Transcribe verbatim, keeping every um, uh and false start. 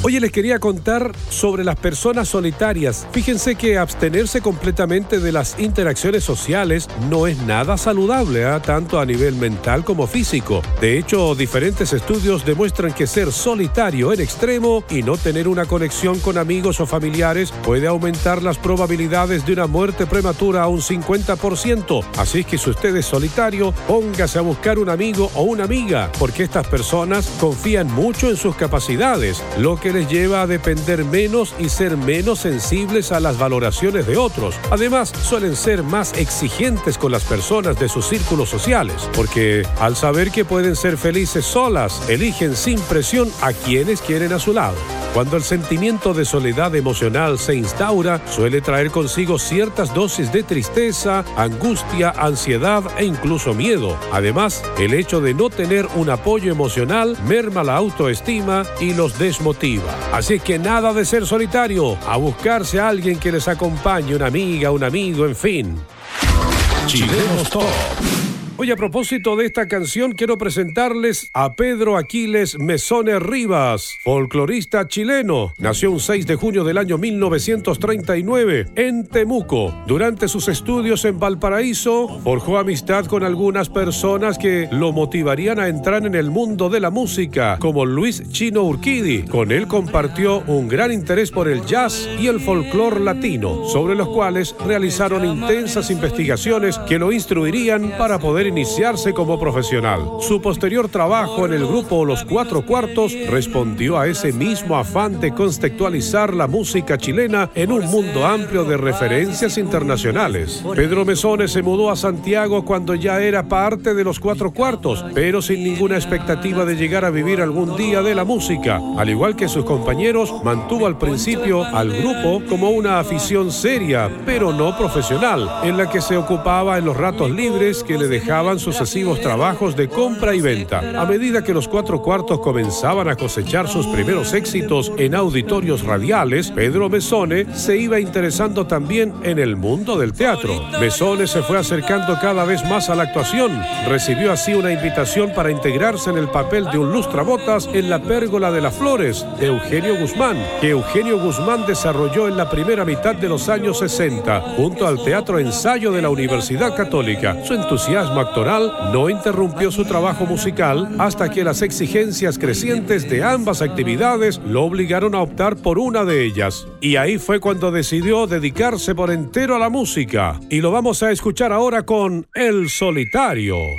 Oye, les quería contar sobre las personas solitarias. Fíjense que abstenerse completamente de las interacciones sociales no es nada saludable, ¿eh? Tanto a nivel mental como físico. De hecho, diferentes estudios demuestran que ser solitario en extremo y no tener una conexión con amigos o familiares puede aumentar las probabilidades de una muerte prematura a un cincuenta por ciento. Así que si usted es solitario, póngase a buscar un amigo o una amiga, porque estas personas confían mucho en sus capacidades, lo que les lleva a depender menos y ser menos sensibles a las valoraciones de otros. Además, suelen ser más exigentes con las personas de sus círculos sociales, porque al saber que pueden ser felices solas, eligen sin presión a quienes quieren a su lado. Cuando el sentimiento de soledad emocional se instaura, suele traer consigo ciertas dosis de tristeza, angustia, ansiedad e incluso miedo. Además, el hecho de no tener un apoyo emocional merma la autoestima y los desmotiva. Así que nada de ser solitario, a buscarse a alguien que les acompañe, una amiga, un amigo, en fin. Chilenos Top. Hoy, a propósito de esta canción, quiero presentarles a Pedro Aquiles Mesones Rivas, folclorista chileno. Nació un seis de junio del año mil novecientos treinta y nueve en Temuco. Durante sus estudios en Valparaíso, forjó amistad con algunas personas que lo motivarían a entrar en el mundo de la música, como Luis Chino Urquidi. Con él compartió un gran interés por el jazz y el folclor latino, sobre los cuales realizaron intensas investigaciones que lo instruirían para poder iniciarse como profesional. Su posterior trabajo en el grupo Los Cuatro Cuartos respondió a ese mismo afán de contextualizar la música chilena en un mundo amplio de referencias internacionales. Pedro Mesones se mudó a Santiago cuando ya era parte de Los Cuatro Cuartos, pero sin ninguna expectativa de llegar a vivir algún día de la música. Al igual que sus compañeros, mantuvo al principio al grupo como una afición seria, pero no profesional, en la que se ocupaba en los ratos libres que le dejaban sucesivos trabajos de compra y venta. A medida que Los Cuatro Cuartos comenzaban a cosechar sus primeros éxitos en auditorios radiales, Pedro Mesones se iba interesando también en el mundo del teatro. Mesones se fue acercando cada vez más a la actuación. Recibió así una invitación para integrarse en el papel de un lustrabotas en La Pérgola de las Flores, de Eugenio Guzmán, que Eugenio Guzmán desarrolló en la primera mitad de los años sesenta, junto al Teatro Ensayo de la Universidad Católica. Su entusiasmo actoral no interrumpió su trabajo musical hasta que las exigencias crecientes de ambas actividades lo obligaron a optar por una de ellas. Y ahí fue cuando decidió dedicarse por entero a la música. Y lo vamos a escuchar ahora con El Solitario.